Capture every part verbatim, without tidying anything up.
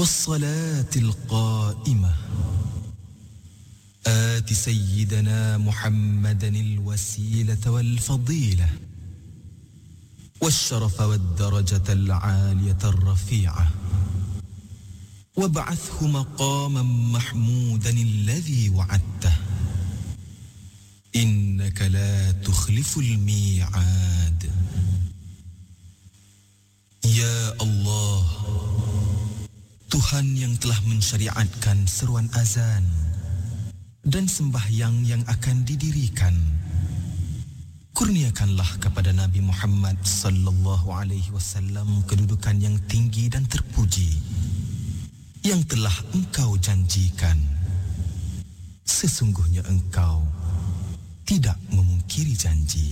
والصلاة القائمة آت سيدنا محمدا الوسيلة والفضيلة والشرف والدرجة العالية الرفيعة وابعثه مقاما محمودا الذي وعدته إنك لا تخلف الميعاد Ya Allah, Tuhan yang telah mensyariatkan seruan azan dan sembahyang yang akan didirikan, kurniakanlah kepada Nabi Muhammad sallallahu alaihi wasallam kedudukan yang tinggi dan terpuji yang telah engkau janjikan. Sesungguhnya engkau tidak memungkiri janji.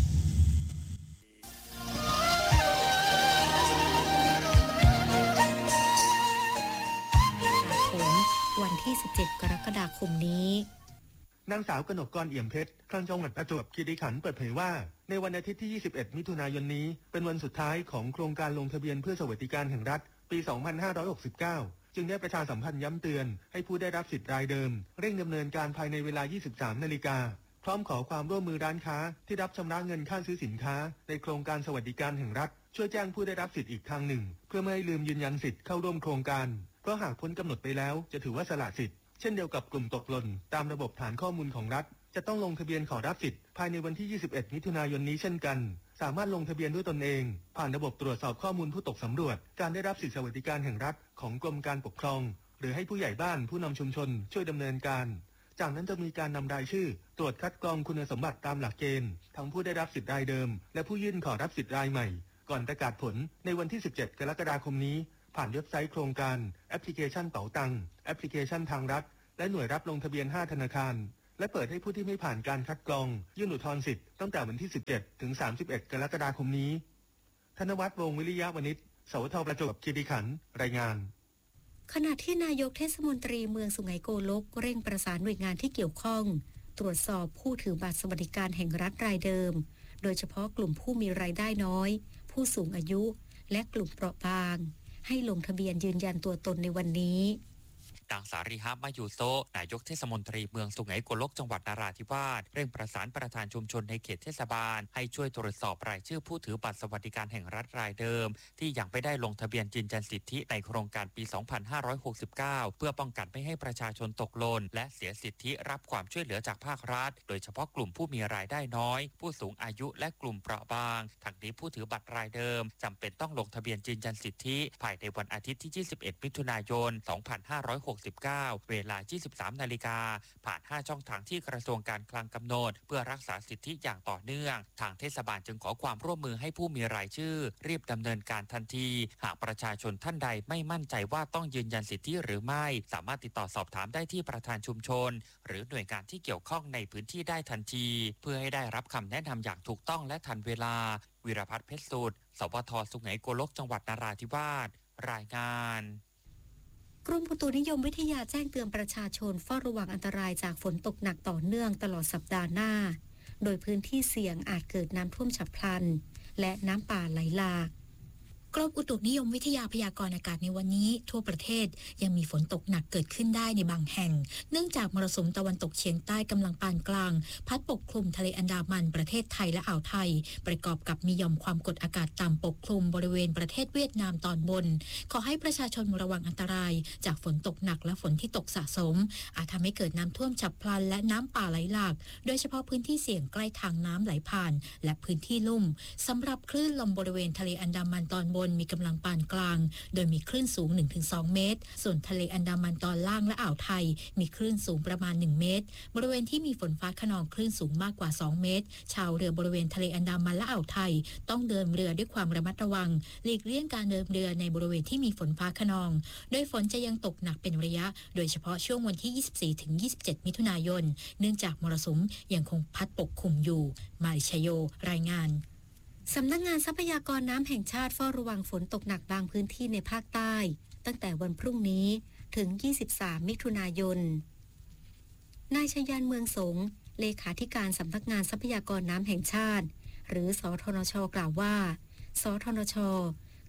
วันที่สิบเจ็ดกรกฎาคมนี้นางสาวกนกกรเอี่ยมเพชรคลังจังหวัดประจวบคีรีขันธ์เปิดเผยว่าในวันอาทิตย์ที่ยี่สิบเอ็ดมิถุนายนนี้เป็นวันสุดท้ายของโครงการลงทะเบียนเพื่อสวัสดิการแห่งรัฐปีสองพันห้าร้อยหกสิบเก้าจึงได้ประชาสัมพันธ์ย้ำเตือนให้ผู้ได้รับสิทธิ์รายเดิมเร่งดำเนินการภายในเวลายี่สิบสามนาฬิกาพร้อมขอความร่วมมือร้านค้าที่รับชำระเงินค่าซื้อสินค้าในโครงการสวัสดิการแห่งรัฐช่วยแจ้งผู้ได้รับสิทธิ์อีกทางหนึ่งเพื่อไม่ให้ลืมยืนยันสิทธิ์เข้าร่วมโครงการเพราะหากพ้นกำหนดไปแล้วจะถือว่าสละสิทธิ์เช่นเดียวกับกลุ่มตกหล่นตามระบบฐานข้อมูลของรัฐจะต้องลงทะเบียนขอรับสิทธิ์ภายในวันที่ยี่สิบเอ็ดมิถุนายนนี้เช่นกันสามารถลงทะเบียนด้วยตนเองผ่านระบบตรวจสอบข้อมูลผู้ตกสำรวจการได้รับสิทธิสวัสดิการแห่งรัฐของกรมการปกครองหรือให้ผู้ใหญ่บ้านผู้นำชุมชนช่วยดำเนินการจากนั้นจะมีการนำรายชื่อตรวจคัดกรองคุณสมบัติตามหลักเกณฑ์ทั้งผู้ได้รับสิทธิ์รายเดิมและผู้ยื่นขอรับสิทธิ์รายใหม่ก่อนประกาศผลในวันที่สิบเจ็ดกรกฎาคมนี้ผ่านเว็บไซต์โครงการแอปพลิเคชันเป๋าตังแอปพลิเคชันทางรัฐและหน่วยรับลงทะเบียนห้าธนาคารและเปิดให้ผู้ที่ไม่ผ่านการคัดกรองยื่นอุทธรณ์สิทธิ์ตั้งแต่วันที่สิบเจ็ดถึงสามสิบเอ็ดกรกฎาคมนี้ธนวัฒน์วงศ์วิริยะวณิชสวทประจวบคีรีขันธ์รายงานขณะที่นายกเทศมนตรีเมืองสุไหงโกลกเร่งประสานหน่วยงานที่เกี่ยวข้องตรวจสอบผู้ถือบัตรสวัสดิการแห่งรัฐรายเดิมโดยเฉพาะกลุ่มผู้มีรายได้น้อยผู้สูงอายุและกลุ่มเปราะบางให้ลงทะเบียนยืนยันตัวตนในวันนี้นางสารีฮะมายูโซนายกเทศมนตรีเมืองสุไหงโกลกจังหวัดนราธิวาสเร่งประสานประธานชุมชนในเขตเทศบาลให้ช่วยตรวจสอบรายชื่อผู้ถือบัตรสวัสดิการแห่งรัฐรายเดิมที่ยังไม่ได้ลงทะเบียนยืนยันสิทธิในโครงการปีสองพันห้าร้อยหกสิบเก้าเพื่อป้องกันไม่ให้ประชาชนตกหล่นและเสียสิทธิรับความช่วยเหลือจากภาครัฐโดยเฉพาะกลุ่มผู้มีรายได้น้อยผู้สูงอายุและกลุ่มเปราะบางทั้งนี้ผู้ถือบัตรรายเดิมจำเป็นต้องลงทะเบียนยืนยันสิทธิภายในวันอาทิตย์ที่ยี่สิบเอ็ดมิถุนายนสองพันห้าร้อยหกสิบเก้าเวลา ยี่สิบสาม นาฬิกาผ่านห้าช่องทางที่กระทรวงการคลังกำหนดเพื่อรักษาสิทธิอย่างต่อเนื่องทางเทศบาลจึงขอความร่วมมือให้ผู้มีรายชื่อรีบดำเนินการทันทีหากประชาชนท่านใดไม่มั่นใจว่าต้องยืนยันสิทธิหรือไม่สามารถติดต่อสอบถามได้ที่ประธานชุมชนหรือหน่วยงานที่เกี่ยวข้องในพื้นที่ได้ทันทีเพื่อให้ได้รับคำแนะนำอย่างถูกต้องและทันเวลาวิรพัฒน์เพชรสุดสวทสุไหงโกลกจังหวัดนราธิวาสรายงานกรมอุตุนิยมวิทยาแจ้งเตือนประชาชนเฝ้าระวังอันตรายจากฝนตกหนักต่อเนื่องตลอดสัปดาห์หน้าโดยพื้นที่เสี่ยงอาจเกิดน้ำท่วมฉับพลันและน้ำป่าไหลหลากกรมอุตุนิยมวิทยาพยากรณ์อากาศในวันนี้ทั่วประเทศยังมีฝนตกหนักเกิดขึ้นได้ในบางแห่งเนื่องจากมรสุมตะวันตกเฉียงใต้กำลังปานกลางพัดปกคลุมทะเลอันดามันประเทศไทยและอ่าวไทยประกอบกับมีหย่อมความกดอากาศต่ำปกคลุมบริเวณประเทศเวียดนามตอนบนขอให้ประชาชนระวังอันตรายจากฝนตกหนักและฝนที่ตกสะสมอาจทำให้เกิดน้ำท่วมฉับพลันและน้ำป่าไหลหลากโดยเฉพาะพื้นที่เสี่ยงใกล้ทางน้ำไหลผ่านและพื้นที่ลุ่มสำหรับคลื่นลมบริเวณทะเลอันดามันตอนบนมีกำลังปานกลางโดยมีคลื่นสูง หนึ่งถึงสอง เมตรส่วนทะเลอันดามันตอนล่างและอ่าวไทยมีคลื่นสูงประมาณหนึ่งเมตรบริเวณที่มีฝนฟ้าคะนองคลื่นสูงมากกว่าสองเมตรชาวเรือบริเวณทะเลอันดามันและอ่าวไทยต้องเดินเรือด้วยความระมัดระวังหลีกเลี่ยงการเดินเรือในบริเวณที่มีฝนฟ้าคะนองโดยฝนจะยังตกหนักเป็นระยะโดยเฉพาะช่วงวันที่ยี่สิบสี่ถึงยี่สิบเจ็ดมิถุนายนเนื่องจากมรสุมยังคงพัดปกคลุมอยู่มาริชโยรายงานสำนักงานทรัพยากรน้ำแห่งชาติเฝ้าระวังฝนตกหนักบางพื้นที่ในภาคใต้ตั้งแต่วันพรุ่งนี้ถึงยี่สิบสามมิถุนายนนายชยันเมืองสงเลขาธิการสำนักงานทรัพยากรน้ำแห่งชาติหรือสทนช.กล่าวว่าสทนช.ก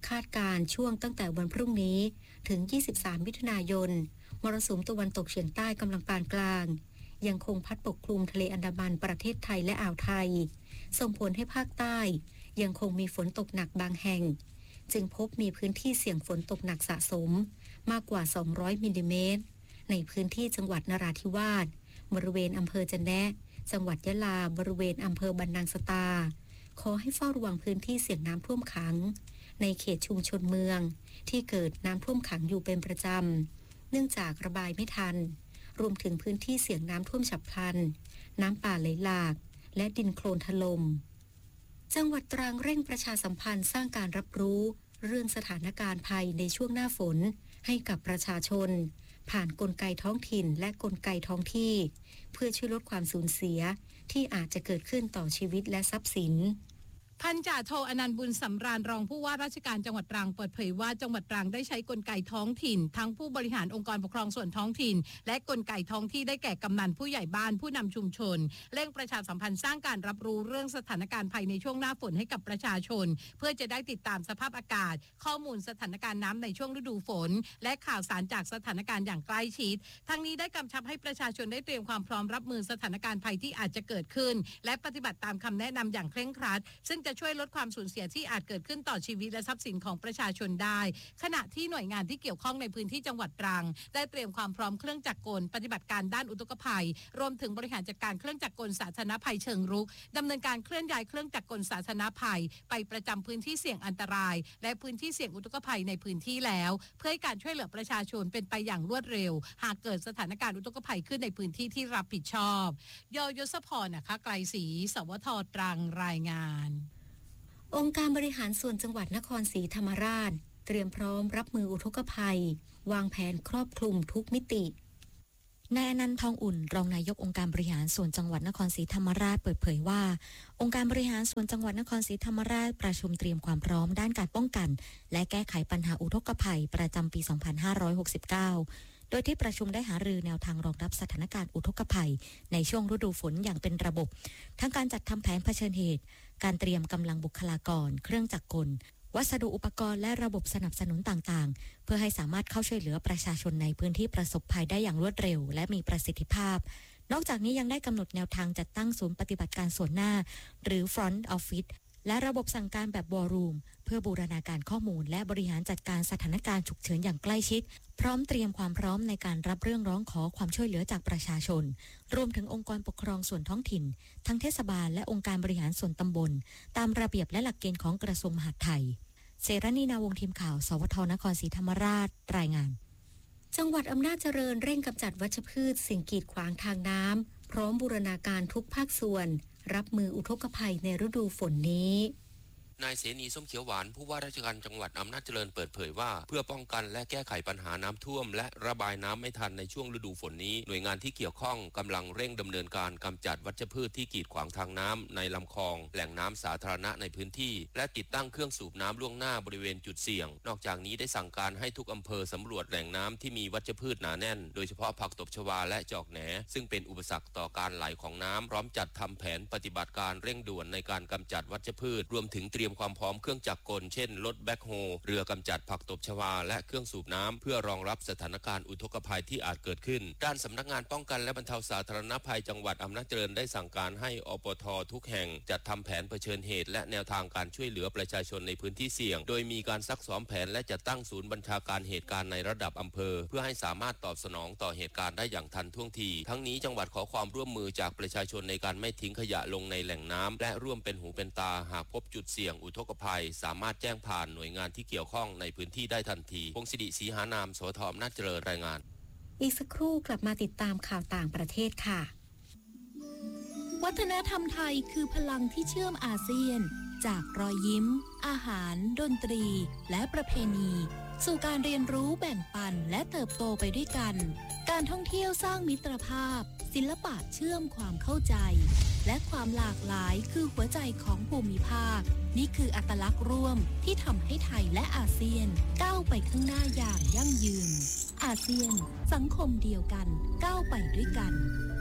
คาดการณ์ช่วงตั้งแต่วันพรุ่งนี้ถึงยี่สิบสามมิถุนายนมรสุมตะวันตกเฉียงใต้กำลังปานกลางยังคงพัดปกคลุมทะเลอันดามันประเทศไทยและอ่าวไทยส่งผลให้ภาคใต้ยังคงมีฝนตกหนักบางแห่งจึงพบมีพื้นที่เสี่ยงฝนตกหนักสะสมมากกว่าสองร้อยมิลลิเมตรในพื้นที่จังหวัดนราธิวาสบริเวณอำเภอจะแนะจังหวัดยะลาบริเวณอำเภอบันนังสตาขอให้เฝ้าระวังพื้นที่เสี่ยงน้ำท่วมขังในเขตชุมชนเมืองที่เกิดน้ำท่วมขังอยู่เป็นประจำเนื่องจากระบายไม่ทันรวมถึงพื้นที่เสี่ยงน้ำท่วมฉับพลันน้ำป่าไหลหลากและดินโคลนถล่มจังหวัดตรังเร่งประชาสัมพันธ์สร้างการรับรู้เรื่องสถานการณ์ภัยในช่วงหน้าฝนให้กับประชาชนผ่านกลไกท้องถิ่นและกลไกท้องที่เพื่อช่วยลดความสูญเสียที่อาจจะเกิดขึ้นต่อชีวิตและทรัพย์สินพันจ่าโทอนันต์บุญสำราญรองผู้ว่าราชการจังหวัดตรังเปิดเผยว่าจังหวัดตรังได้ใช้กลไกท้องถิ่นทั้งผู้บริหารองค์กรปกครองส่วนท้องถิ่นและกลไกท้องที่ได้แก่กำนันผู้ใหญ่บ้านผู้นำชุมชนเร่งประชาสัมพันธ์สร้างการรับรู้เรื่องสถานการณ์ภัยในช่วงหน้าฝนให้กับประชาชนเพื่อจะได้ติดตามสภาพอากาศข้อมูลสถานการณ์น้ำในช่วงฤดูฝนและข่าวสารจากสถานการณ์อย่างใกล้ชิดทั้งนี้ได้กำชับให้ประชาชนได้เตรียมความพร้อมรับมือสถานการณ์ภัยที่อาจจะเกิดขึ้นและปฏิบัติตามคำแนะนำอย่างเคร่งครัดซึ่งจะช่วยลดความสูญเสียที่อาจเกิดขึ้นต่อชีวิตและทรัพย์สินของประชาชนได้ขณะที่หน่วยงานที่เกี่ยวข้องในพื้นที่จังหวัดตรังได้เตรียมความพร้อมเครื่องจักรกลปฏิบัติการด้านอุทกภัยรวมถึงบริหารจัดการเครื่องจักรกลสาธารณภัยเชิงรุกดำเนินการเคลื่อนย้ายเครื่องจักรกลสาธารณภัยไปประจำพื้นที่เสี่ยงอันตรายและพื้นที่เสี่ยงอุทกภัยในพื้นที่แล้วเพื่อให้การช่วยเหลือประชาชนเป็นไปอย่างรวดเร็วหากเกิดสถานการณ์อุทกภัยขึ้นในพื้นที่ที่รับผิดชอบยยศพรนะคะไกลศรีสวทตรังรายงานองค์การบริหารส่วนจังหวัดนครศรีธรรมราชเตรียมพร้อมรับมืออุทกภัยวางแผนครอบคลุมทุกมิตินายอนันต์ทองอุ่นรองนายกองค์การบริหารส่วนจังหวัดนครศรีธรรมราชเปิดเผยว่าองค์การบริหารส่วนจังหวัดนครศรีธรรมราชประชุมเตรียมความพร้อมด้านการป้องกันและแก้ไขปัญหาอุทกภัยประจำปีสองพันห้าร้อยหกสิบเก้าโดยที่ประชุมได้หารือแนวทางรองรับสถานการณ์อุทกภัยในช่วงฤดูฝนอย่างเป็นระบบทั้งการจัดทำแผนเผชิญเหตุการเตรียมกำลังบุคลากรเครื่องจักรกลวัสดุอุปกรณ์และระบบสนับสนุนต่างๆเพื่อให้สามารถเข้าช่วยเหลือประชาชนในพื้นที่ประสบภัยได้อย่างรวดเร็วและมีประสิทธิภาพนอกจากนี้ยังได้กำหนดแนวทางจัดตั้งศูนย์ปฏิบัติการส่วนหน้าหรือ Front Office และระบบสั่งการแบบ War Room เพื่อบูรณาการข้อมูลและบริหารจัดการสถานการณ์ฉุกเฉินอย่างใกล้ชิดพร้อมเตรียมความพร้อมในการรับเรื่องร้องขอความช่วยเหลือจากประชาชนรวมถึงองค์กรปกครองส่วนท้องถิ่นทั้งเทศบาลและองค์การบริหารส่วนตำบลตามระเบียบและหลักเกณฑ์ของกระทรวงมหาดไทยเสรณีนาวงศ์ทีมข่าวสวทนครศรีธรรมราชรายงานจังหวัดอำนาจเจริญเร่งกำจัดวัชพืชสิ่งกีดขวางทางน้ำพร้อมบูรณาการทุกภาคส่วนรับมืออุทกภัยในฤดูฝนนี้นายเสนีส้มเขียวหวานผู้ว่าราชการจังหวัดอำนาจเจริญเปิดเผยว่าเพื่อป้องกันและแก้ไขปัญหาน้ำท่วมและระบายน้ำไม่ทันในช่วงฤดูฝนนี้หน่วยงานที่เกี่ยวข้องกำลังเร่งดำเนินการกำจัดวัชพืชที่กีดขวางทางน้ำในลำคลองแหล่งน้ำสาธารณะในพื้นที่และติดตั้งเครื่องสูบน้ำล่วงหน้าบริเวณจุดเสี่ยงนอกจากนี้ได้สั่งการให้ทุกอำเภอสำรวจแหล่งน้ำที่มีวัชพืชหนาแน่นโดยเฉพาะผักตบชวาและจอกแหนซึ่งเป็นอุปสรรคต่อการไหลของน้ำพร้อมจัดทำแผนปฏิบัติการเร่งด่วนในการกำจัดวัชพืชรวมถึงเตรียมความพร้อมเครื่องจักรกลเช่นรถแบ็คโฮเรือกำจัดผักตบชวาและเครื่องสูบน้ำเพื่อรองรับสถานการณ์อุทกภัยที่อาจเกิดขึ้นด้านสำนักงานป้องกันและบรรเทาสาธารณภัยจังหวัดอำนาจเจริญได้สั่งการให้อปท.ทุกแห่งจัดทำแผนเผชิญเหตุและแนวทางการช่วยเหลือประชาชนในพื้นที่เสี่ยงโดยมีการซักซ้อมแผนและจัดตั้งศูนย์บัญชาการเหตุการณ์ในระดับอำเภอเพื่อให้สามารถตอบสนองต่อเหตุการณ์ได้อย่างทันท่วงทีทั้งนี้จังหวัดขอความร่วมมือจากประชาชนในการไม่ทิ้งขยะลงในแหล่งน้ำและร่วมเป็นหูเป็นตาหากพบจุดเสี่ยงอุทกภัยสามารถแจ้งผ่านหน่วยงานที่เกี่ยวข้องในพื้นที่ได้ทันทีพงศิริศรีหานามสวทอำนาจเจริญรายงานอีกสักครู่กลับมาติดตามข่าวต่างประเทศค่ะวัฒนธรรมไทยคือพลังที่เชื่อมอาเซียนจากรอยยิ้มอาหารดนตรีและประเพณีสู่การเรียนรู้แบ่งปันและเติบโตไปด้วยกันการท่องเที่ยวสร้างมิตรภาพศิลปะเชื่อมความเข้าใจและความหลากหลายคือหัวใจของภูมิภาคนี่คืออัตลักษณ์ร่วมที่ทำให้ไทยและอาเซียนก้าวไปข้างหน้าอย่างยั่งยืนอาเซียนสังคมเดียวกันก้าวไปด้วยกัน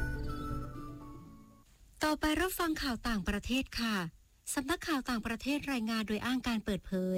ต่อไปรับฟังข่าวต่างประเทศค่ะสำนักข่าวต่างประเทศรายงานโดยอ้างการเปิดเผย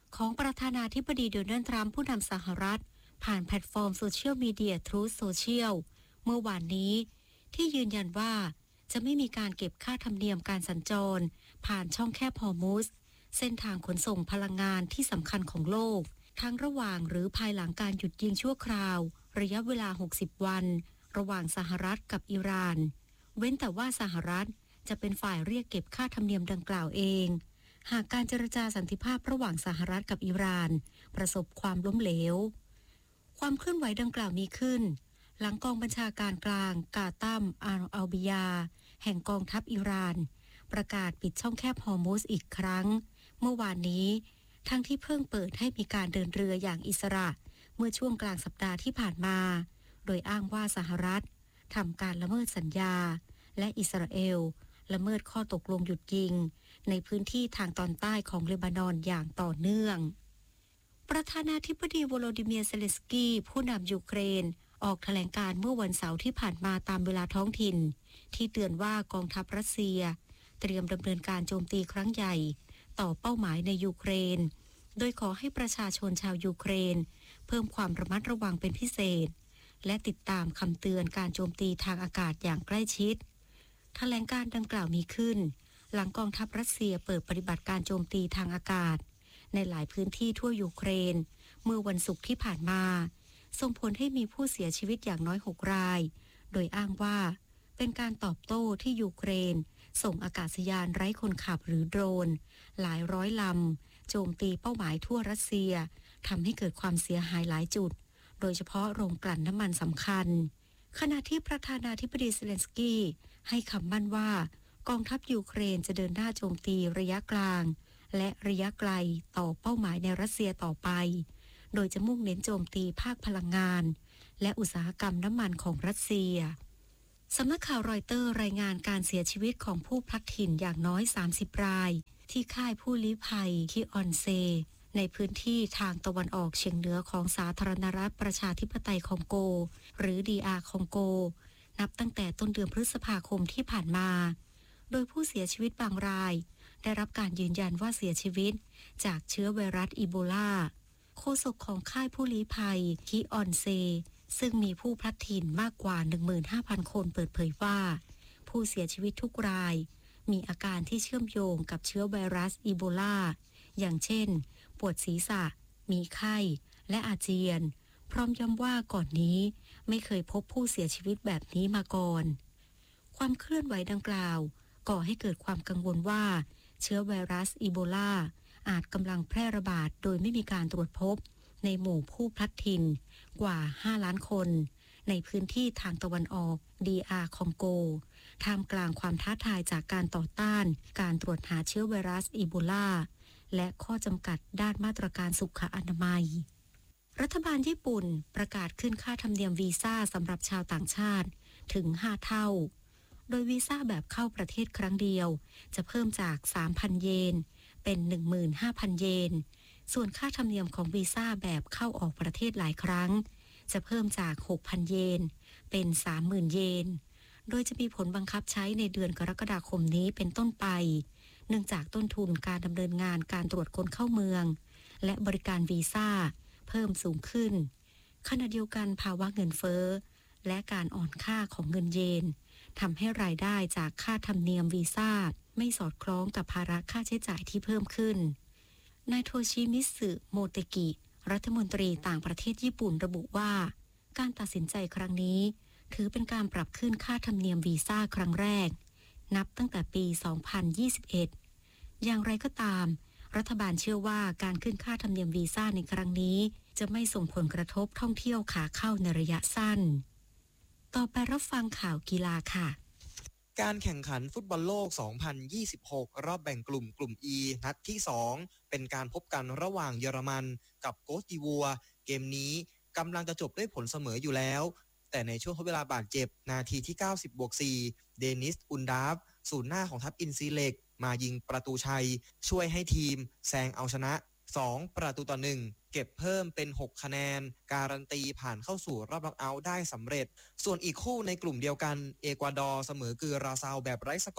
ของประธานาธิบดีโดนัลด์ทรัมป์ผู้นำสหรัฐผ่านแพลตฟอร์มโซเชียลมีเดีย Truth Social เมื่อวานนี้ที่ยืนยันว่าจะไม่มีการเก็บค่าธรรมเนียมการสัญจรผ่านช่องแคบฮอร์มุซเส้นทางขนส่งพลังงานที่สำคัญของโลกทั้งระหว่างหรือภายหลังการหยุดยิงชั่วคราวระยะเวลาหกสิบวันระหว่างสหรัฐกับอิหร่านเว้นแต่ว่าสหรัฐจะเป็นฝ่ายเรียกเก็บค่าธรรมเนียมดังกล่าวเองหากการเจรจาสันติภาพระหว่างสหรัฐกับอิหร่านประสบความล้มเหลวความเคลื่อนไหวดังกล่าวมีขึ้นหลังกองบัญชาการกลางกาตัมอาลอัลบิยาแห่งกองทัพอิหร่านประกาศปิดช่องแคบฮอร์มุซอีกครั้งเมื่อวานนี้ทั้งที่เพิ่งเปิดให้มีการเดินเรืออย่างอิสระเมื่อช่วงกลางสัปดาห์ที่ผ่านมาโดยอ้างว่าสหรัฐทำการละเมิดสัญญาและอิสราเอลละเมิดข้อตกลงหยุดยิงในพื้นที่ทางตอนใต้ของเลบานอนอย่างต่อเนื่องประธานาธิบดีโวโลดิเมียร์เซเลนสกี้ผู้นำยูเครนออกแถลงการเมื่อวันเสาร์ที่ผ่านมาตามเวลาท้องถิ่นที่เตือนว่ากองทัพรัสเซียเตรียมดำเนินการโจมตีครั้งใหญ่ต่อเป้าหมายในยูเครนโดยขอให้ประชาชนชาวยูเครนเพิ่มความระมัดระวังเป็นพิเศษและติดตามคำเตือนการโจมตีทางอากาศอย่างใกล้ชิดแถลงการดังกล่าวมีขึ้นหลังกองทัพรัสเซียเปิดปฏิบัติการโจมตีทางอากาศในหลายพื้นที่ทั่วยูเครนเมื่อวันศุกร์ที่ผ่านมาส่งผลให้มีผู้เสียชีวิตอย่างน้อยหกรายโดยอ้างว่าเป็นการตอบโต้ที่ยูเครนส่งอากาศยานไร้คนขับหรือโดรนหลายร้อยลำโจมตีเป้าหมายทั่วรัสเซียทำให้เกิดความเสียหายหลายจุดโดยเฉพาะโรงกลั่นน้ำมันสำคัญขณะที่ประธานาธิบดีเซเลนสกี้ให้คำมั่นว่ากองทัพยูเครนจะเดินหน้าโจมตีระยะกลางและระยะไกลต่อเป้าหมายในรัสเซียต่อไปโดยจะมุ่งเน้นโจมตีภาคพลังงานและอุตสาหกรรมน้ำมันของรัสเซียสำนักข่าวรอยเตอร์รายงานการเสียชีวิตของผู้พลัดถิ่นอย่างน้อยสามสิบรายที่ค่ายผู้ลี้ภัยคิออนเซในพื้นที่ทางตะวันออกเฉียงเหนือของสาธารณรัฐประชาธิปไตยคองโกหรือ ดี อาร์ คองโกนับตั้งแต่ต้นเดือนพฤษภาคมที่ผ่านมาโดยผู้เสียชีวิตบางรายได้รับการยืนยันว่าเสียชีวิตจากเชื้อไวรัสอีโบลาโฆษกของค่ายผู้ลี้ภัยคิออนเซซึ่งมีผู้พลัดถิ่นมากกว่า หนึ่งหมื่นห้าพัน คนเปิดเผยว่าผู้เสียชีวิตทุกรายมีอาการที่เชื่อมโยงกับเชื้อไวรัสอีโบลาอย่างเช่นปวดศีรษะมีไข้และอาเจียนพร้อมย้ำว่าก่อนนี้ไม่เคยพบผู้เสียชีวิตแบบนี้มาก่อนความเคลื่อนไหวดังกล่าวก่อให้เกิดความกังวลว่าเชื้อไวรัสอีโบลาอาจกำลังแพร่ระบาดโดยไม่มีการตรวจพบในหมู่ผู้พลัดถิ่นกว่าห้าล้านคนในพื้นที่ทางตะวันออก ดี อาร์ คองโกท่ามกลางความท้าทายจากการต่อต้านการตรวจหาเชื้อไวรัสอีโบลาและข้อจำกัดด้านมาตรการสุขอนามัยรัฐบาลญี่ปุ่นประกาศขึ้นค่าธรรมเนียมวีซ่าสำหรับชาวต่างชาติถึงห้าเท่าโดยวีซ่าแบบเข้าประเทศครั้งเดียวจะเพิ่มจาก สามพัน เยนเป็น หนึ่งหมื่นห้าพัน เยนส่วนค่าธรรมเนียมของวีซ่าแบบเข้าออกประเทศหลายครั้งจะเพิ่มจาก หกพัน เยนเป็น สามหมื่น เยนโดยจะมีผลบังคับใช้ในเดือนกรกฎาคมนี้เป็นต้นไปเนื่องจากต้นทุนการดำเนินงานการตรวจคนเข้าเมืองและบริการวีซ่าเพิ่มสูงขึ้นขณะเดียวกันภาวะเงินเฟ้อและการอ่อนค่าของเงินเยนทำให้รายได้จากค่าธรรมเนียมวีซ่าไม่สอดคล้องกับภาระค่าใช้จ่ายที่เพิ่มขึ้นนายโทชิมิสึโมเตกิรัฐมนตรีต่างประเทศญี่ปุ่นระบุว่าการตัดสินใจครั้งนี้ถือเป็นการปรับขึ้นค่าธรรมเนียมวีซ่าครั้งแรกนับตั้งแต่ปี สองพันยี่สิบเอ็ด อย่างไรก็ตามรัฐบาลเชื่อว่าการขึ้นค่าธรรมเนียมวีซ่าในครั้งนี้จะไม่ส่งผลกระทบท่องเที่ยวขาเข้าในระยะสั้นต่อไปรับฟังข่าวกีฬาค่ะการแข่งขันฟุตบอลโลก สองพันยี่สิบหก รอบแบ่งกลุ่มกลุ่ม E นัดที่ สองเป็นการพบกันระหว่างเยอรมันกับโกสติวัวเกมนี้กำลังจะจบด้วยผลเสมออยู่แล้วแต่ในช่วงทดเวลาบาดเจ็บนาทีที่ เก้าสิบ บวก สี่ เดนิส อุนดาฟศูนย์หน้าของทัพอินซีเล็กมายิงประตูชัยช่วยให้ทีมแซงเอาชนะสองประตูต่อหนึ่งเก็บเพิ่มเป็นหกคะแนนการันตีผ่านเข้าสู่รอบน็อกเอาท์ได้สำเร็จส่วนอีกคู่ในกลุ่มเดียวกันเอกวาดอร์เสมอกือราซาวแบบไร้สกอร์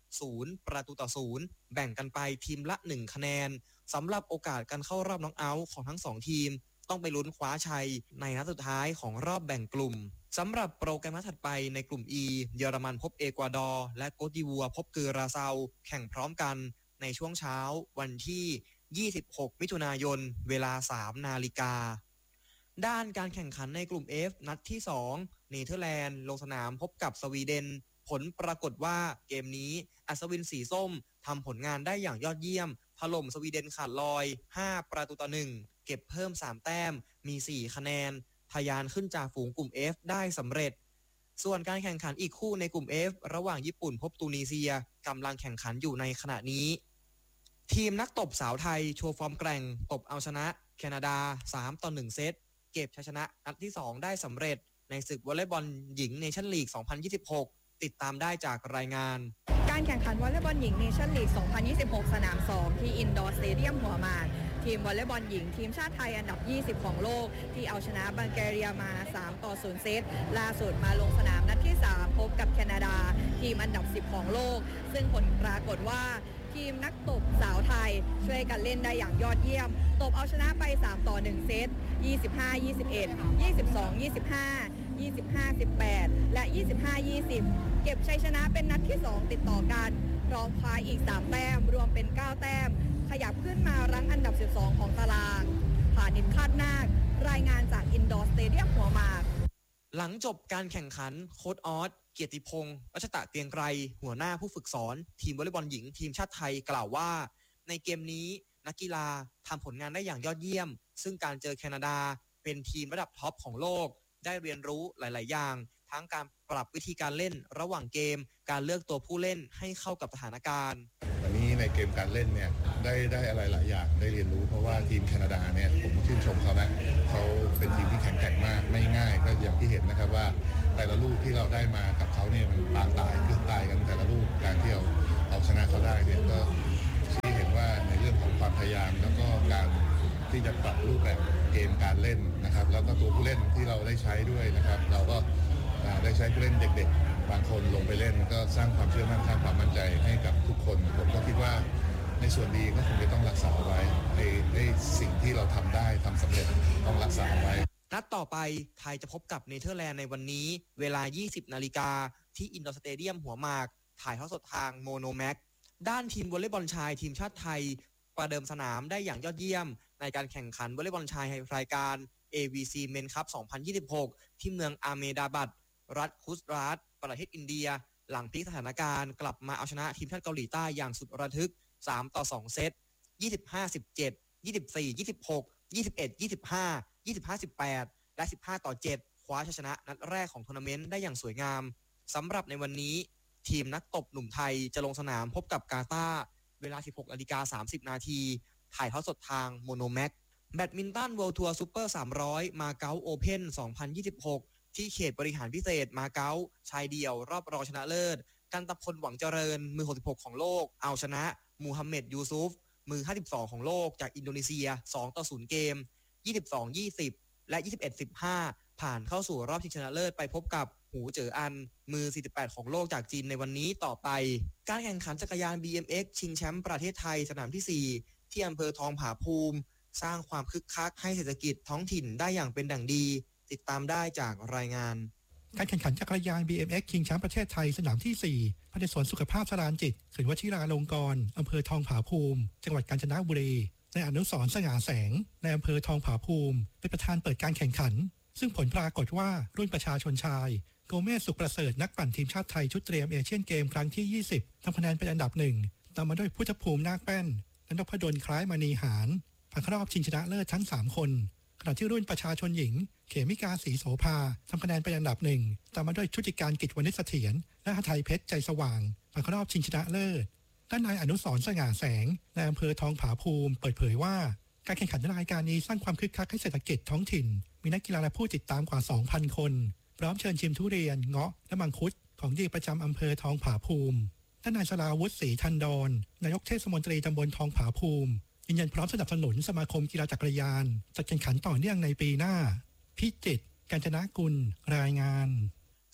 ศูนย์ประตูต่อศูนย์แบ่งกันไปทีมละหนึ่งคะแนนสำหรับโอกาสการเข้ารอบน็อกเอาท์ของทั้งสองทีมต้องไปลุ้นคว้าชัยในนัดสุดท้ายของรอบแบ่งกลุ่มสำหรับโปรแกรมนัดถัดไปในกลุ่ม E เยอรมันพบเอกวาดอร์และโกดิวัวพบกือราซาวแข่งพร้อมกันในช่วงเช้าวันที่ยี่สิบหกมิถุนายนเวลาสามนาฬิกาด้านการแข่งขันในกลุ่ม F นัดที่สองเนเธอร์แลนด์ลงสนามพบกับสวีเดนผลปรากฏว่าเกมนี้อัศวินสีส้มทำผลงานได้อย่างยอดเยี่ยมถล่มสวีเดนขาดลอยห้าประตูต่อหนึ่งเก็บเพิ่มสามแต้มมีสี่คะแนนทะยานขึ้นจากฝูงกลุ่ม F ได้สำเร็จส่วนการแข่งขันอีกคู่ในกลุ่ม F ระหว่างญี่ปุ่นพบตูนิเซียกำลังแข่งขันอยู่ในขณะนี้ทีมนักตบสาวไทยโชว์ฟอร์มแกร่งตบเอาชนะแคนาดาสามต่อหนึ่งเซตเก็บชัยชนะนัดที่สองได้สำเร็จในศึกวอลเลย์บอลหญิงเนชั่นลีกสองพันยี่สิบหกติดตามได้จากรายงานการแข่งขันวอลเลย์บอลหญิงเนชั่นลีกสองพันยี่สิบหกสนามสองที่อินดอร์สเตเดียมหัวหมากทีมวอลเลย์บอลหญิงทีมชาติไทยอันดับยี่สิบของโลกที่เอาชนะบัลแกเรียมาสามต่อศูนย์เซตล่าสุดมาลงสนามนัดที่สามพบกับแคนาดาทีมอันดับสิบของโลกซึ่งผลปรากฏว่าทีมนักตบสาวไทยช่วยกันเล่นได้อย่างยอดเยี่ยมตบเอาชนะไปสามต่อหนึ่งเซตยี่สิบห้า ยี่สิบเอ็ด ยี่สิบสอง ยี่สิบห้า ยี่สิบห้า สิบแปดและยี่สิบห้า ยี่สิบเก็บชัยชนะเป็นนัดที่สองติดต่อกันพร้อมคว้าอีกสามแต้มรวมเป็นเก้าแต้มขยับขึ้นมารั้งอันดับสิบสองของตารางผ่านิดคาดนาครายงานจากอินดอร์สเตเดียมหัวหมากหลังจบการแข่งขันโค้ชออสเกียรติพงศ์รัชตะเตียงไกรหัวหน้าผู้ฝึกสอนทีมวอลเลย์บอลหญิงทีมชาติไทยกล่าวว่าในเกมนี้นักกีฬาทำผลงานได้อย่างยอดเยี่ยมซึ่งการเจอแคนาดาเป็นทีมระดับท็อปของโลกได้เรียนรู้หลายๆอย่างทั้งการปรับวิธีการเล่นระหว่างเกมการเลือกตัวผู้เล่นให้เข้ากับสถานการณ์วันนี้ในเกมการเล่นเนี่ยได้ได้อะไรหลายอย่างได้เรียนรู้เพราะว่าทีมแคนาดาเนี่ยผมชื่นชมเขานะเขาเป็นทีมที่แข็งแกร่งมากไม่ง่ายก็อย่างที่เห็นนะครับว่าแต่ละลูกที่เราได้มากับเขาเนี่ยมันปางตายเกือบตายกันแต่ละลูกการที่เราเอาชนะเขาได้เนี่ยก็ชี้เห็นว่าในเรื่องของความพยายามแล้วก็การที่จะปรับรูปแบบเกมการเล่นนะครับแล้วก็ตัวผู้เล่นที่เราได้ใช้ด้วยนะครับเราก็ได้ใช้ผู้เล่นเด็กๆบางคนลงไปเล่นก็สร้างความเชื่อมั่นสร้างความมั่นใจให้กับทุกคนผมก็คิดว่าในส่วนดีก็คงจะต้องรักษาไว้ในในสิ่งที่เราทำได้ทำสำเร็จต้องรักษาไว้นัดต่อไปไทยจะพบกับเนเธอร์แลนด์ในวันนี้เวลา ยี่สิบนาฬิกาที่อินดอร์สเตเดียมหัวหมากถ่ายทอดสดทางโมโนแม็กด้านทีมวอลเลย์บอลชายทีมชาติไทยประเดิมสนามได้อย่างยอดเยี่ยมในการแข่งขันวอลเลย์บอลชายรายการ เอ วี ซี Men Cup สองพันยี่สิบหกที่เมืองอาเมดาบัดรัฐคุสราตประเทศอินเดียหลังพลิกสถานการณ์กลับมาเอาชนะทีมชาติเกาหลีใต้อย่างสุดระทึกสามต่อสองเซตยี่สิบห้า สิบเจ็ด ยี่สิบสี่ ยี่สิบหก ยี่สิบเอ็ด ยี่สิบห้า ยี่สิบห้า สิบแปดและสิบห้าต่อเจ็ดคว้าชัยชนะนัดแรกของทัวร์นาเมนต์ได้อย่างสวยงามสำหรับในวันนี้ทีมนักตบหนุ่มไทยจะลงสนามพบกับกาตาร์เวลา สิบหกนาฬิกาสามสิบนาทีถ่ายทอดสดทางโมโนแม็กแบดมินตันเวิลด์ทัวร์ซูเปอร์สามร้อยมาเก๊าโอเพ่นสองพันยี่สิบหกที่เขตบริหารพิเศษมาเก๊าชายเดี่ยวรอบรองชนะเลิศกันตพลหวังเจริญมือหกสิบหกของโลกเอาชนะมูฮัมเหม็ดยูซุฟมือห้าสิบสองของโลกจากอินโดนีเซียสองต่อศูนย์เกม ยี่สิบสอง ยี่สิบและยี่สิบเอ็ด สิบห้าผ่านเข้าสู่รอบชิงชนะเลิศไปพบกับหูเจ๋ออันมือสี่สิบแปดของโลกจากจีนในวันนี้ต่อไปการแข่งขันจักรยาน บี เอ็ม เอ็กซ์ ชิงแชมป์ประเทศไทยสนามที่สี่ที่อำเภอทองผาภูมิสร้างความคึกคักให้เศรษฐกิจท้องถิ่นได้อย่างเป็นดั่งดีติดตามได้จากรายงานการแข่งขันจักรยาน บี เอ็ม เอ็กซ์ ชิงแชมป์ประเทศไทยสนามที่สี่ภายในสวนสุขภาพสรานจิตเขื่อนวชิราลงกรณ์อำเภอทองผาภูมิจังหวัดกาญจนบุรีในอนุสรณ์สง่าแสงในอำเภอทองผาภูมิเป็นประธานเปิดการแข่งขันซึ่งผลปรากฏว่ารุ่นประชาชนชายโกเมสสุขประเสริฐนักปั่นทีมชาติไทยชุดเตรียมเอเชียนเกมครั้งที่ยี่สิบทำคะแนนเป็นอันดับหนึ่งตามมาด้วยพุทธภูมินาคแป้นและนพดลคล้ายมณีหารผ่านเข้ารอบชิงชนะเลิศทั้งสามคนขณะที่รุ่นประชาชนหญิงเขมิกาศรีโสภาทำคะแนนเป็นอันดับหนึ่งตามมาด้วยชุติการกิจวณิชเสถียรและหทัยเพชรใจสว่างผ่านเข้ารอบชิงชนะเลิศด้านนายอนุสรณ์สง่าแสงในอำเภอทองผาภูมิเปิดเผยว่าการแข่งขันรายการนี้สร้างความคึกคักให้เศรษฐกิจท้องถิ่นมีนักกีฬาและผู้ติดตามกว่า สองพัน คนพร้อมเชิญชิมทุเรียนเงาะและมังคุดของดีประจำอำเภอทองผาภูมิท่านนายสราวุฒิศรีทันดรนายกเทศมนตรีตำบลทองผาภูมิยืนยันพร้อมสนับสนุนสมาคมกีฬาจักรยานจัดแข่งขันต่อเนื่องในปีหน้าพิจิตร กาญจนกุลรายงาน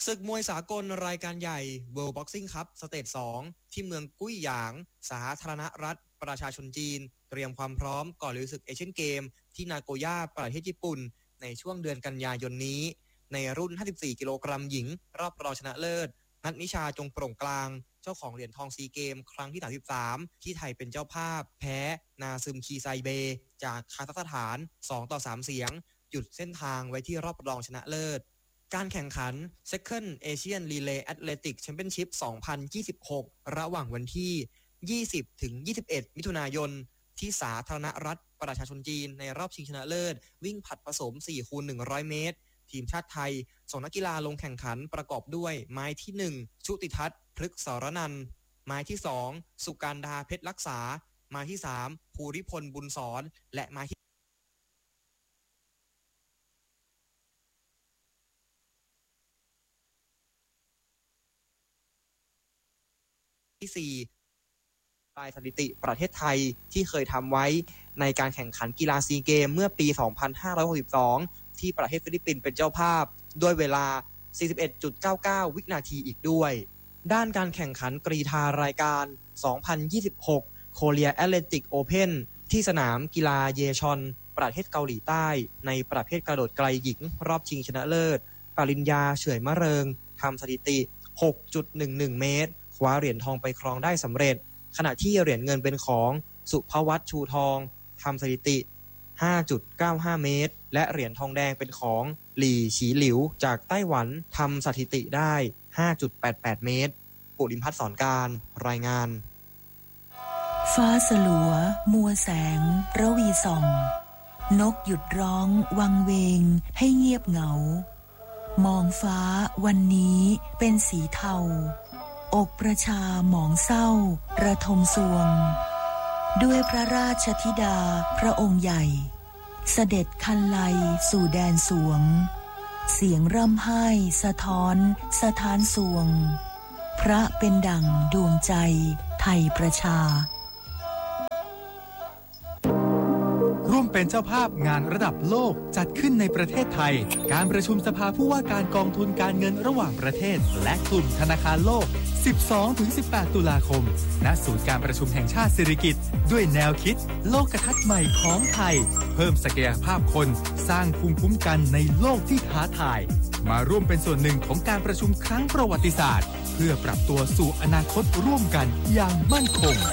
ศึกมวยสากลรายการใหญ่ World Boxing Cup สเตจสองที่เมืองกุ้ยหยางสาธารณรัฐประชาชนจีนเตรียมความพร้อมก่อนลุยศึกเอเชียนเกมที่นาโกย่าประเทศญี่ปุ่นในช่วงเดือนกันยายนนี้ในรุ่นห้าสิบสี่กิโลกรัมหญิงรอบรองชนะเลิศนัทนิชาจงโปร่งกลางเจ้าของเหรียญทองซีเกมครั้งที่สามสิบสามที่ไทยเป็นเจ้าภาพแพ้นาซึมคีไซเบจากคาซัคสถานสองต่อสามเสียงหยุดเส้นทางไว้ที่รอบรองชนะเลิศการแข่งขัน Second Asian Relay Athletic Championship สองพันยี่สิบหกระหว่างวันที่ยี่สิบถึงยี่สิบเอ็ดมิถุนายนที่สาธารณรัฐประชาชนจีนในรอบชิงชนะเลิศวิ่งผลัดผสม สี่คูณหนึ่งร้อย เมตรทีมชาติไทยส่งนักกีฬาลงแข่งขันประกอบด้วยไม้ที่หนึ่งชุติทัศน์พฤกษสรนันท์ไม้ที่สองสุการดาเพชรรักษาไม้ที่สามภูริพลบุญสอนและไม้ที่ที่สี่ปลายสถิติประเทศไทยที่เคยทำไว้ในการแข่งขันกีฬาซีเกมเมื่อปี สองพันห้าร้อยหกสิบสอง ที่ประเทศฟิลิปปินส์เป็นเจ้าภาพด้วยเวลา สี่สิบเอ็ดจุดเก้าเก้า วินาทีอีกด้วยด้านการแข่งขันกรีฑารายการ สองพันยี่สิบหก Korea Athletic Open ที่สนามกีฬาเยชอนประเทศเกาหลีใต้ในประเภทกระโดดไกลหญิงรอบชิงชนะเลิศปริญญาเฉื่อยมะเริงทำสถิติ หกจุดหนึ่งหนึ่ง เมตรคว้าเหรียญทองไปครองได้สำเร็จขณะที่เหรียญเงินเป็นของสุภวัฒน์ชูทองทำสถิติ ห้าจุดเก้าห้า เมตรและเหรียญทองแดงเป็นของหลี่ฉีหลิวจากไต้หวันทำสถิติได้ ห้าจุดแปดแปด เมตรปุริมพัฒน์สอนการรายงานฟ้าสลัวมัวแสงระวีส่องนกหยุดร้องวังเวงให้เงียบเหงามองฟ้าวันนี้เป็นสีเทาอกประชาหมองเศร้าระทมสวงด้วยพระราชธิดาพระองค์ใหญ่เสด็จคันไลสู่แดนสวงเสียงร่ำไห้สะท้อนสถานสวงพระเป็นดั่งดวงใจไทยประชาร่วมเป็นเจ้าภาพงานระดับโลกจัดขึ้นในประเทศไทยการประชุมสภาผู้ว่าการกองทุนการเงินระหว่างประเทศและกลุ่มธนาคารโลก สิบสองถึงสิบแปด ตุลาคมณศูนย์การประชุมแห่งชาติสิริกิติ์ด้วยแนวคิดโลกทัศน์ใหม่ของไทยเพิ่มศักยภาพคนสร้างภูมิคุ้มกันในโลกที่ท้าทายมาร่วมเป็นส่วนหนึ่งของการประชุมครั้งประวัติศาสตร์เพื่อปรับตัวสู่อนาคตร่วมกันอย่างมั่นคง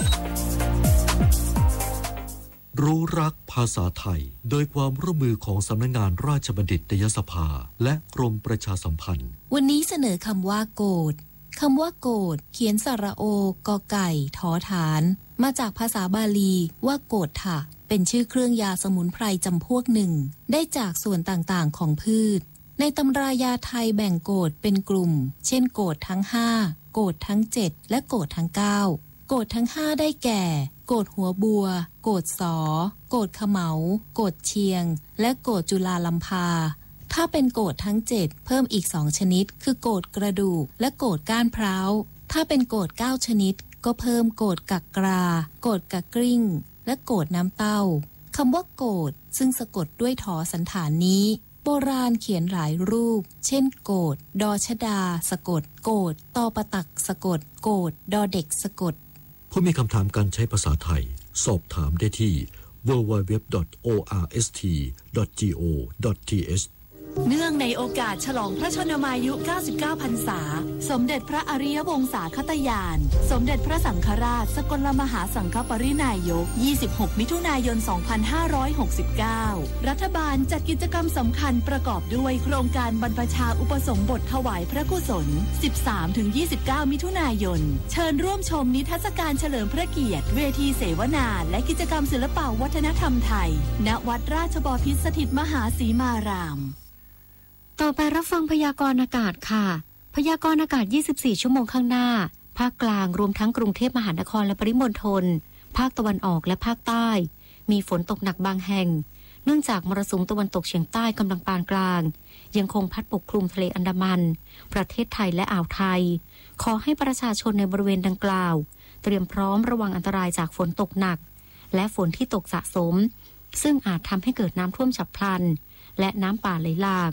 รู้รักภาษาไทยโดยความร่วมมือของสำนักงานราชบัณฑิตยสภาและกรมประชาสัมพันธ์วันนี้เสนอคำว่าโกฏคำว่าโกฏเขียนสระโอกอไก่ถอฐานมาจากภาษาบาลีว่าโกฏฐะเป็นชื่อเครื่องยาสมุนไพรจำพวกหนึ่งได้จากส่วนต่างๆของพืชในตำรายาไทยแบ่งโกฏเป็นกลุ่มเช่นโกฏทั้งห้าโกฏทั้งเจ็ดและโกฏทั้งเก้าโกฏทั้งห้าได้แก่โกฏหัวบัวโกฏสอโกฏขะเหมาโกฏเชียงและโกฏจุฬาลัมพาถ้าเป็นโกฏทั้งเจ็ดเพิ่มอีกสองชนิดคือโกฏกระดูกและโกฏก้านพร้าวถ้าเป็นโกฏเก้าชนิดก็เพิ่มโกฏกักกราโกฏกักกริ้งและโกฏน้ำเต้าคำว่าโกฏซึ่งสะกดด้วยถอสันฐานนี้โบราณเขียนหลายรูปเช่นโกฏดอชดาสะกดโกฏตอปะตักสะกดโกฏดอเด็กสะกดผู้มีคำถามการใช้ภาษาไทยสอบถามได้ที่ ดับเบิลยู ดับเบิลยู ดับเบิลยู ดอท โอ อาร์ เอส ที ดอท จี โอ ดอท ที เอชเนื่องในโอกาสฉลองพระชนมายุเก้าสิบเก้าพรรษาสมเด็จพระอริยวงศาคตญาณสมเด็จพระสังฆราชสกลมหาสังฆปรินายกยี่สิบหกมิถุนายนสองพันห้าร้อยหกสิบเก้ารัฐบาลจัดกิจกรรมสำคัญประกอบด้วยโครงการบรรพชาอุปสมบทถวายพระกุศล สิบสามถึงยี่สิบเก้า มิถุนายนเชิญร่วมชมนิทรรศการเฉลิมพระเกียรติเวทีเสวนาและกิจกรรมศิลปวัฒนธรรมไทยณวัดราชบพิตรสถิตมหาสีมารามต่อไปรับฟังพยากรณ์อากาศค่ะพยากรณ์อากาศยี่สิบสี่ชั่วโมงข้างหน้าภาคกลางรวมทั้งกรุงเทพมหานครและปริมณฑลภาคตะวันออกและภาคใต้มีฝนตกหนักบางแห่งเนื่องจากมรสุมตะวันตกเฉียงใต้กำลังปานกลางยังคงพัดปกคลุมทะเลอันดามันประเทศไทยและอ่าวไทยขอให้ประชาชนในบริเวณดังกล่าวเตรียมพร้อมระวังอันตรายจากฝนตกหนักและฝนที่ตกสะสมซึ่งอาจทำให้เกิดน้ำท่วมฉับพลันและน้ำป่าไหลหลาก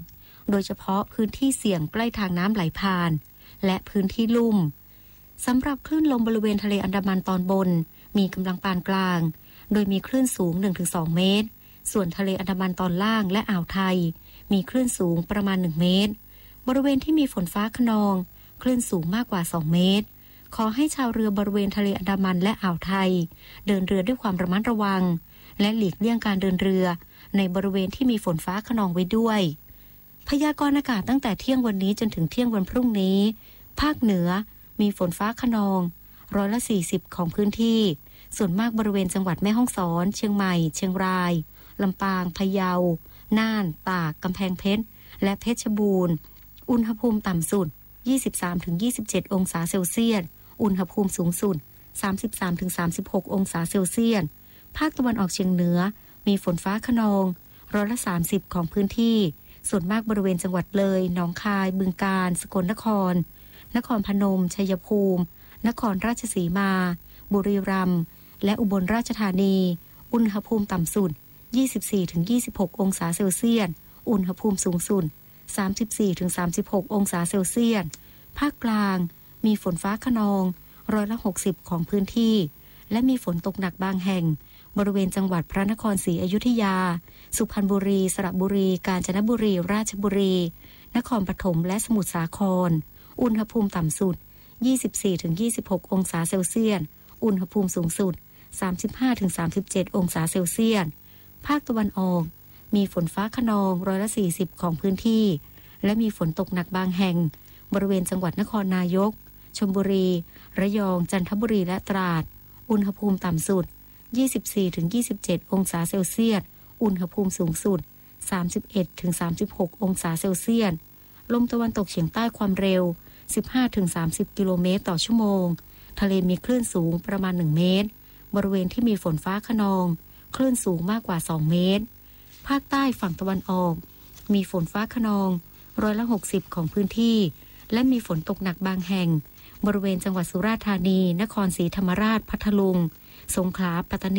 โดยเฉพาะพื้นที่เสี่ยงใกล้ทางน้ำไหลผ่านและพื้นที่ลุ่มสำหรับคลื่นลมบริเวณทะเลอันดามันตอนบนมีกำลังปานกลางโดยมีคลื่นสูง หนึ่งถึงสอง เมตรส่วนทะเลอันดามันตอนล่างและอ่าวไทยมีคลื่นสูงประมาณหนึ่งเมตรบริเวณที่มีฝนฟ้าคะนองคลื่นสูงมากกว่าสองเมตรขอให้ชาวเรือบริเวณทะเลอันดามันและอ่าวไทยเดินเรือด้วยความระมัดระวังและหลีกเลี่ยงการเดินเรือในบริเวณที่มีฝนฟ้าคะนองไว้ด้วยพยากรณ์อากาศตั้งแต่เที่ยงวันนี้จนถึงเที่ยงวันพรุ่งนี้ภาคเหนือมีฝนฟ้าคะนองร้อยละสี่สิบของพื้นที่ส่วนมากบริเวณจังหวัดแม่ฮ่องสอนเชียงใหม่เชียงรายลำปางพะเยาน่านตากกำแพงเพชรและเพชรบูรณ์อุณหภูมิต่ำสุด ยี่สิบสามถึงยี่สิบเจ็ด องศาเซลเซียสอุณหภูมิสูงสุด สามสิบสามถึงสามสิบหก องศาเซลเซียสภาคตะวันออกเฉียงเหนือมีฝนฟ้าคะนองร้อยละสามสิบของพื้นที่ส่วนมากบริเวณจังหวัดเลยหนองคายบึงกาฬสกลนครนครพนมชัยภูมินครราชสีมาบุรีรัมย์และอุบลราชธานีอุณหภูมิต่ำสุด ยี่สิบสี่ถึงยี่สิบหก องศาเซลเซียสอุณหภูมิสูงสุด สามสิบสี่ถึงสามสิบหก องศาเซลเซียสภาคกลางมีฝนฟ้าคะนองร้อยละหกสิบของพื้นที่และมีฝนตกหนักบางแห่งบริเวณจังหวัดพระนครศรีอยุธยาสุพรรณบุรีสระบุรีกาญจนบุรีราชบุรีนครปฐมและสมุทรสาครอุณหภูมิต่ำสุด ยี่สิบสี่ถึงยี่สิบหก องศาเซลเซียสอุณหภูมิสูงสุด สามสิบห้าถึงสามสิบเจ็ด องศาเซลเซียสภาคตะวันออกมีฝนฟ้าคะนองร้อยละสี่สิบของพื้นที่และมีฝนตกหนักบางแห่งบริเวณจังหวัดนครนายกชลบุรีระยองจันทบุรีและตราดอุณหภูมิต่ำสุด ยี่สิบสี่ถึงยี่สิบเจ็ด องศาเซลเซียสอุณหภูมิสูงสุด สามสิบเอ็ดถึงสามสิบหก องศาเซลเซียสลมตะวันตกเฉียงใต้ความเร็ว สิบห้าถึงสามสิบ กิโลเมตรต่อชั่วโมงทะเลมีคลื่นสูงประมาณหนึ่งเมตรบริเวณที่มีฝนฟ้าคะนองคลื่นสูงมากกว่าสองเมตรภาคใต้ฝั่งตะวันออกมีฝนฟ้าคะนองร้อยละหกสิบของพื้นที่และมีฝนตกหนักบางแห่งบริเวณจังหวัดสุราษฎร์ธานีนครศรีธรรมราชพัทลุงสงขลาปัตตานี